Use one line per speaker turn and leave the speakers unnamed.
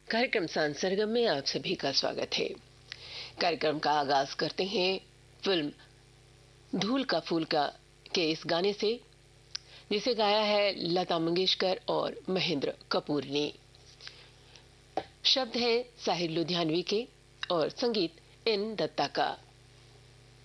कार्यक्रम सांझ सरगम में आप सभी का स्वागत है। कार्यक्रम का आगाज करते हैं फिल्म धूल का फूल का के इस गाने से, जिसे गाया है लता मंगेशकर और महेंद्र कपूर ने। शब्द है साहिर लुधियानवी के और संगीत एन दत्ता का।